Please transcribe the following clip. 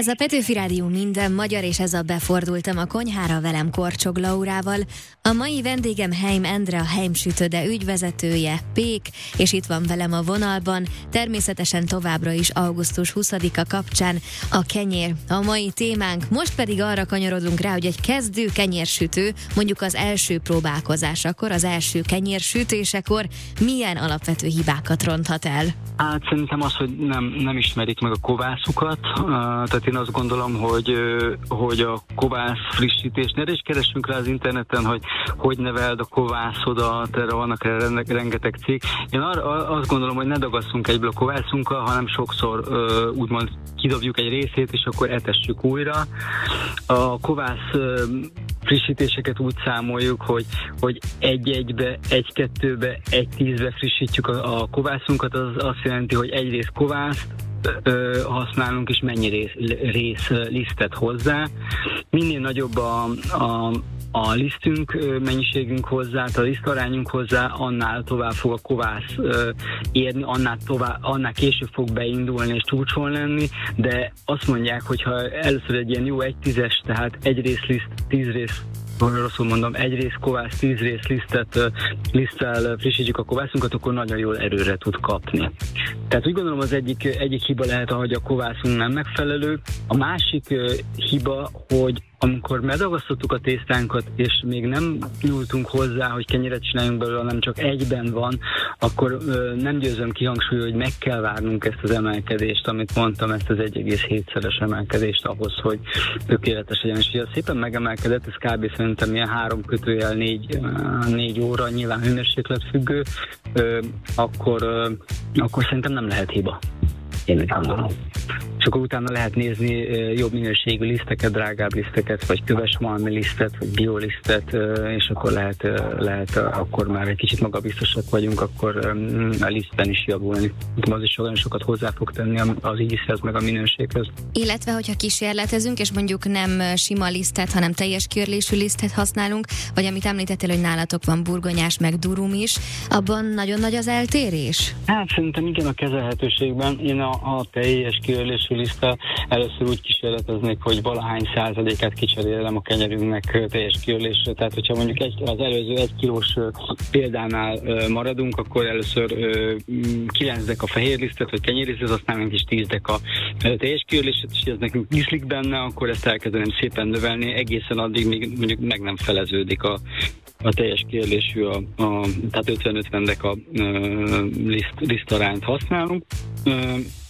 Ez a Petőfi Rádió minden magyar, és ez a Befordultam a konyhára velem Korcsog Laurával. A mai vendégem Heim Endre, a Heim Sütöde ügyvezetője, Pék, és itt van velem a vonalban. Természetesen továbbra is augusztus 20-a kapcsán a kenyér a mai témánk. Most pedig arra kanyarodunk rá, hogy egy kezdő kenyérsütő, mondjuk az első próbálkozásakor, az első kenyérsütésekor milyen alapvető hibákat ronthat el? Hát szerintem az, hogy nem ismerik meg a kovászukat. Tehát én azt gondolom, hogy a kovász frissítésnél is keresünk rá az interneten, hogy neveld a kovászodat, erre vannak rengeteg cég. Én azt gondolom, hogy ne dagasszunk egyből a kovászunkkal, hanem sokszor úgymond kidobjuk egy részét, és akkor etessük újra. A kovász frissítéseket úgy számoljuk, hogy egy-egybe, egy-kettőbe, egy-tízbe frissítjük a kovászunkat, az azt jelenti, hogy egy rész kovászt használunk, és mennyi rész lisztet hozzá. Minél nagyobb a lisztünk mennyiségünk hozzá, a lisztarányunk hozzá, annál tovább fog a kovász érni, annál később fog beindulni és csúcson lenni, de azt mondják, hogy ha először egy ilyen jó 1/10, tehát egy rész liszt, 10 rész, rosszul mondom, egy rész kovász, 10 rész liszttel frissítjük a kovászunkat, akkor nagyon jól erőre tud kapni. Tehát úgy gondolom, az egyik hiba lehet, hogy a kovászunk nem megfelelő. A másik hiba, hogy amikor medagasztottuk a tésztánkat, és még nem nyúltunk hozzá, hogy kenyeret csináljunk belőle, hanem csak egyben van, akkor nem győzöm kihangsúlyozni, hogy meg kell várnunk ezt az emelkedést, amit mondtam, ezt az 1,7-szeres emelkedést ahhoz, hogy tökéletes legyen. És ha szépen megemelkedett, ez kb. Szerintem ilyen 3/4 óra, nyilván hőmérséklet függő, akkor szerintem nem lehet hiba. Én úgy gondolom. És akkor utána lehet nézni jobb minőségű liszteket, drágább liszteket, vagy kövesmalmi lisztet, vagy biolisztet, és akkor lehet akkor már egy kicsit magabiztosak vagyunk, akkor a lisztben is javulni. Az is olyan sokat hozzá fog tenni az ízhez, meg a minőséghez. Illetve, hogyha kísérletezünk, és mondjuk nem sima lisztet, hanem teljes körlésű lisztet használunk, vagy amit említettél, hogy nálatok van burgonyás, meg durum is, abban nagyon nagy az eltérés? Hát szerintem igen, a kezelhetőségben. Én a teljes körlésű liszttel először úgy kísérleteznék, hogy valahány százalékát kicserélem a kenyerünknek teljes kiörlésre. Tehát, hogyha mondjuk az előző 1 kilós példánál maradunk, akkor először 9 deka fehér lisztet, vagy kenyérlisztet használunk, és 10 deka teljes kiörlésre, és ez nekünk ízlik benne, akkor ezt elkezdeném szépen növelni, egészen addig még mondjuk meg nem feleződik a teljes kiörlésű, tehát 50-50 deka lisztarányt használunk.